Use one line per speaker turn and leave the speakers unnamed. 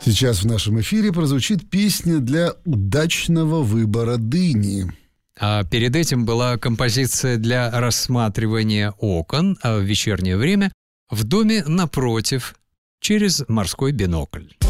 Сейчас в нашем эфире прозвучит песня для удачного выбора дыни.
А перед этим была композиция для рассматривания окон в вечернее время в доме напротив через морской бинокль.